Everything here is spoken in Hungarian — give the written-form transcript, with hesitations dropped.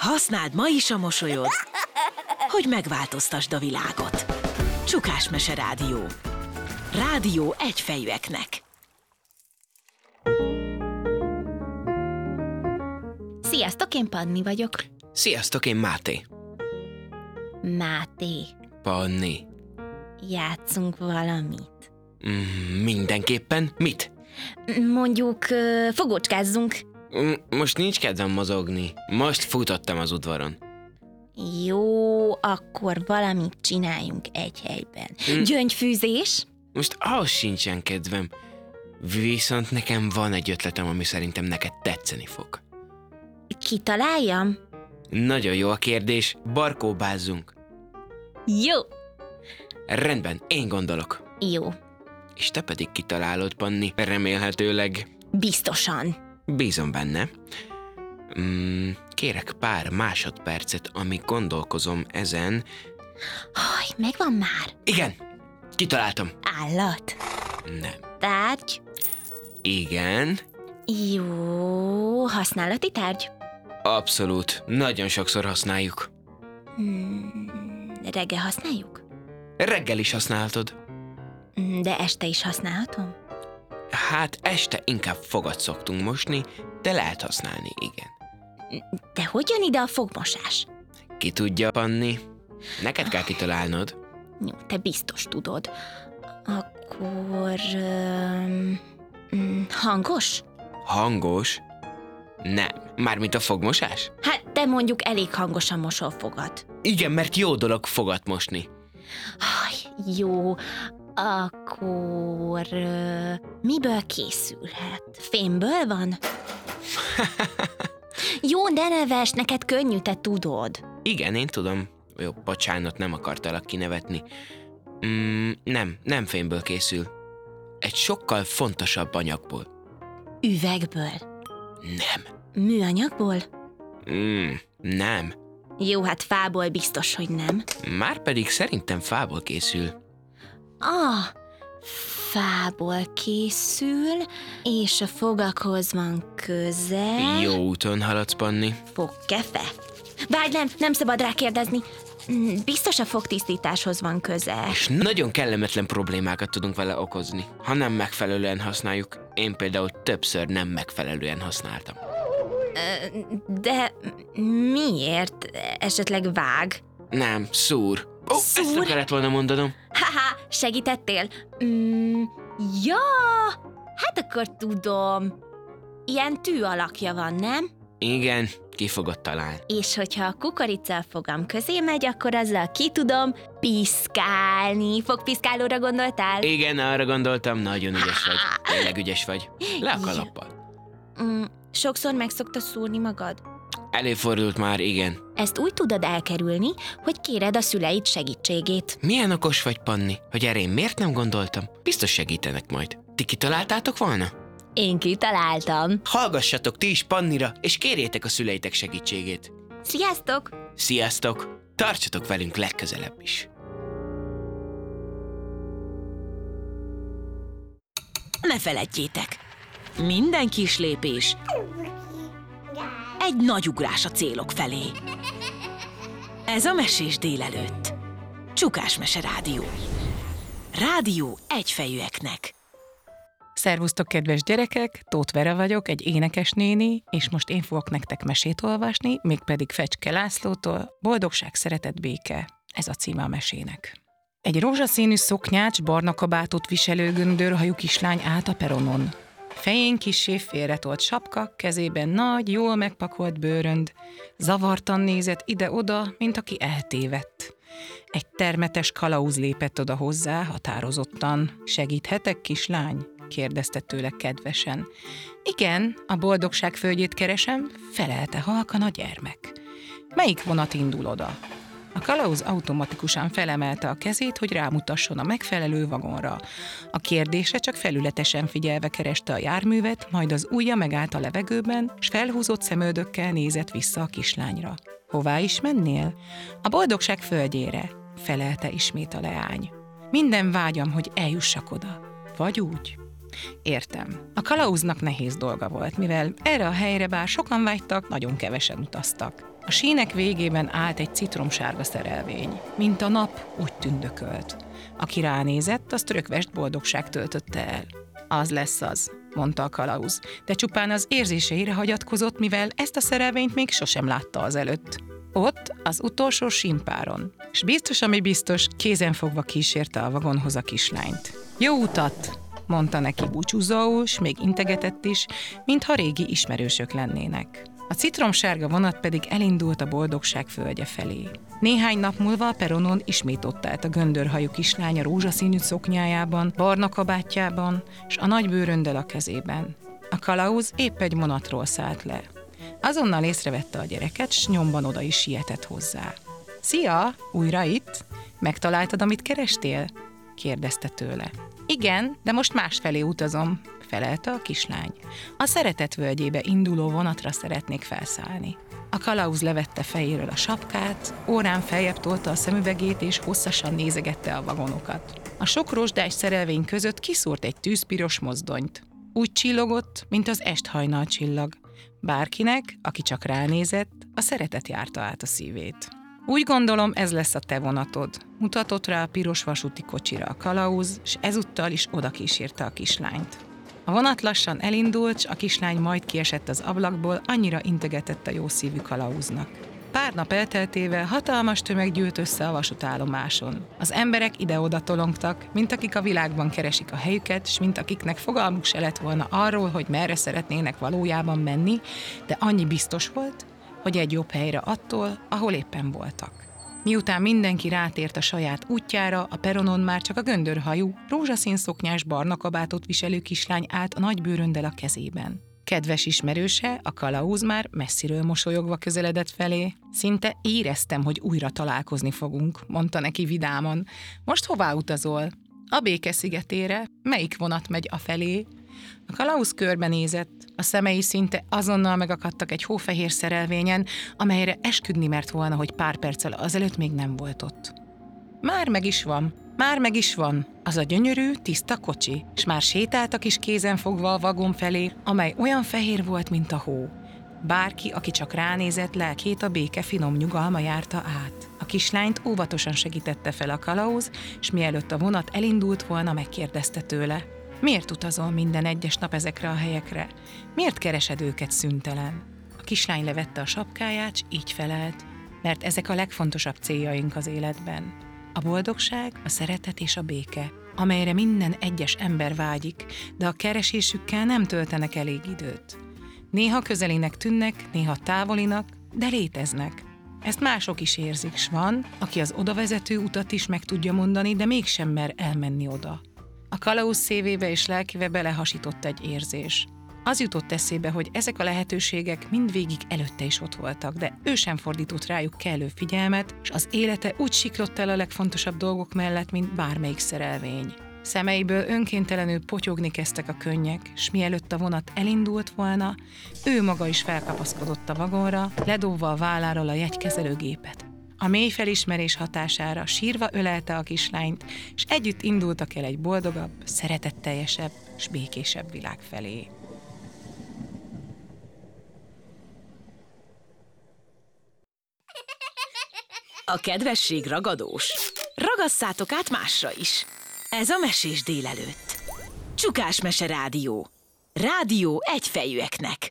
Használd ma is a mosolyod, hogy megváltoztasd a világot. Csukás Mese Rádió. Rádió egyfejűeknek. Sziasztok, én Panni vagyok. Sziasztok, én Máté. Máté, Panni. játszunk valamit. Mindenképpen. Mit? Mondjuk fogócskázzunk. Most nincs kedvem mozogni. Most futottam az udvaron. Jó, akkor valamit csináljunk egy helyben. Gyöngyfűzés? Most ahhoz sincsen kedvem. Viszont nekem van egy ötletem, ami szerintem neked tetszeni fog. Kitaláljam? Nagyon jó a kérdés, barkóbázzunk. Jó. Rendben, én gondolok. Jó. És te pedig kitalálod, Panni, remélhetőleg. Biztosan. Bízom benne. Kérek pár másodpercet, amíg gondolkozom ezen. Haj, megvan már. Igen, kitaláltam. Állat. Nem. Tárgy. Igen, Jó. Használati tárgy. abszolút. Nagyon sokszor használjuk. Reggel használjuk? Reggel is használhatod. De este is használhatom? Hát este inkább fogat szoktunk mosni, de lehet használni, igen. De hogy jön ide a fogmosás? Ki tudja, Panni? Neked kell kitalálnod. Jó, te biztos tudod. Akkor... hangos? Hangos? Nem. Mármint a fogmosás? Hát te mondjuk elég hangosan mosol fogad. Igen, mert jó dolog fogat mosni. Jó, akkor... miből készülhet? Fémből van? Jó, de neves, neked könnyű, te tudod. Igen, én tudom. Jó, bocsánat, nem akartalak kinevetni. Nem fémből készül. Egy sokkal fontosabb anyagból. Üvegből? Nem. Műanyagból? Nem. Jó, hát fából biztos, hogy nem. Márpedig szerintem fából készül. Fából készül, és a fogakhoz van köze. Jó úton haladsz, Panni. Fogkefe? Várj, nem szabad rákérdezni. Biztos a fogtisztításhoz van köze. És nagyon kellemetlen problémákat tudunk vele okozni, ha nem megfelelően használjuk. Én például többször nem megfelelően használtam. De miért? Esetleg vág? Nem, szúr. Ezt nem Szúr? kellett volna mondanom. Haha, segítettél? Ja, hát akkor tudom. Ilyen tű alakja van, nem? Igen, ki fogod találni. És hogyha a kukorica a fogam közé megy, akkor azzal ki tudom piszkálni. Fogpiszkálóra gondoltál? Igen, arra gondoltam, nagyon ügyes vagy. Tényleg ügyes vagy. Le a kalappal. Sokszor meg szoktad szúrni magad? Előfordult már, igen. Ezt úgy tudod elkerülni, hogy kéred a szüleid segítségét. Milyen okos vagy, Panni, hogy erre én miért nem gondoltam? Biztos segítenek majd. Ti kitaláltátok volna? Én kitaláltam. Hallgassatok ti is Pannira, és kérjétek a szüleitek segítségét. Sziasztok! Sziasztok! Tartsatok velünk legközelebb is. Ne feledjétek, minden kis lépés egy nagy ugrás a célok felé. Ez a Mesés délelőtt. Csukás Mese Rádió. Rádió egyfejűeknek. Szervusztok, kedves gyerekek! Tóth Vera vagyok, egy énekesnéni, és most én fogok nektek mesét olvasni, mégpedig Fecske Lászlótól, Boldogság, szeretet, béke. Ez a címe a mesének. Egy rózsaszínű szoknyács, barna kabátot viselő göndörhajú kislány állt a peronon. Fején kissé félretolt sapka, kezében nagy, jól megpakolt bőrönd. Zavartan nézett ide-oda, mint aki eltévedt. Egy termetes kalauz lépett oda hozzá, határozottan. Segíthetek, kislány? Kérdezte tőle kedvesen. Igen, a boldogság földjét keresem, felelte halkan a gyermek. Melyik vonat indul oda? A kalauz automatikusan felemelte a kezét, hogy rámutasson a megfelelő vagonra. A kérdésre csak felületesen figyelve kereste a járművet, majd az ujja megállt a levegőben, s felhúzott szemöldökkel nézett vissza a kislányra. Hová is mennél? A boldogság földjére, felelte ismét a leány. Minden vágyam, hogy eljussak oda. Vagy úgy? Értem. A kalauznak nehéz dolga volt, mivel erre a helyre bár sokan vágytak, nagyon kevesen utaztak. A sínek végében állt egy citromsárga szerelvény. Mint a nap, úgy tündökölt. Aki ránézett, azt rökvest boldogság töltötte el. Az lesz az, mondta a kalauz, de csupán az érzéseire hagyatkozott, mivel ezt a szerelvényt még sosem látta azelőtt. Ott, az utolsó simpáron. És biztos, ami biztos, kézenfogva kísérte a vagonhoz a kislányt. Jó utat, mondta neki búcsúzóul, s még integetett is, mintha régi ismerősök lennének. A citromsárga vonat pedig elindult a boldogság földje felé. Néhány nap múlva a peronon ismét ott állt a göndörhajú kislány a rózsaszínű szoknyájában, barna kabátjában, s a nagy bőröndel a kezében. A kalauz épp egy vonatról szállt le. Azonnal észrevette a gyereket, s nyomban oda is sietett hozzá. Szia, újra itt? Megtaláltad, amit kerestél? Kérdezte tőle. Igen, de most másfelé utazom, felelte a kislány. A Szeretet völgyébe induló vonatra szeretnék felszállni. A kalauz levette fejéről a sapkát, órán feljebb tolta a szemüvegét és hosszasan nézegette a vagonokat. A sok rozsdás szerelvény között kiszúrt egy tűzpiros mozdonyt. Úgy csillogott, mint az esthajnal csillag. Bárkinek, aki csak ránézett, a szeretet járta át a szívét. Úgy gondolom, ez lesz a te vonatod, mutatott rá a piros vasúti kocsira a kalauz, s ezúttal is oda kísérte a kislányt. A vonat lassan elindult, s a kislány majd kiesett az ablakból, annyira integetett a jószívű kalauznak. Pár nap elteltével hatalmas tömeg gyűlt össze a vasútállomáson. Az emberek ide-oda tolongtak, mint akik a világban keresik a helyüket, s mint akiknek fogalmuk se lett volna arról, hogy merre szeretnének valójában menni, de annyi biztos volt, hogy egy jobb helyre attól, ahol éppen voltak. Miután mindenki rátért a saját útjára, a peronon már csak a göndörhajú, rózsaszín szoknyás barna kabátot viselő kislány állt a nagy bőröndel a kezében. Kedves ismerőse, a kalauz már messziről mosolyogva közeledett felé. Szinte éreztem, hogy újra találkozni fogunk, mondta neki vidáman. Most hová utazol? A Béke szigetére. Melyik vonat megy afelé? A kalauz körbenézett, a szemei szinte azonnal megakadtak egy hófehér szerelvényen, amelyre esküdni mert volna, hogy pár perccel azelőtt még nem volt ott. Már meg is van, az a gyönyörű, tiszta kocsi, és már sétáltak is kézen fogva a vagon felé, amely olyan fehér volt, mint a hó. Bárki, aki csak ránézett, lelkét a béke finom nyugalma járta át. A kislányt óvatosan segítette fel a kalauz, és mielőtt a vonat elindult volna, megkérdezte tőle. Miért utazol minden egyes nap ezekre a helyekre? Miért keresed őket szüntelen? A kislány levette a sapkáját, s így felelt, mert ezek a legfontosabb céljaink az életben. A boldogság, a szeretet és a béke, amelyre minden egyes ember vágyik, de a keresésükkel nem töltenek elég időt. Néha közelinek tűnnek, néha távolinak, de léteznek. Ezt mások is érzik, s van, aki az odavezető utat is meg tudja mondani, de mégsem mer elmenni oda. A kalauz szívébe és lelkébe belehasított egy érzés. Az jutott eszébe, hogy ezek a lehetőségek mindvégig előtte is ott voltak, de ő sem fordított rájuk kellő figyelmet, és az élete úgy siklott el a legfontosabb dolgok mellett, mint bármelyik szerelvény. Szemeiből önkéntelenül potyogni kezdtek a könnyek, s mielőtt a vonat elindult volna, ő maga is felkapaszkodott a vagonra, ledobva a válláról a jegykezelőgépet. A mély felismerés hatására sírva ölelte a kislányt, és együtt indultak el egy boldogabb, szeretetteljesebb és békésebb világ felé. A kedvesség ragadós. Ragasszátok át másra is. Ez a Mesés délelőtt. Csukás Mese Rádió. Rádió egyfejűeknek.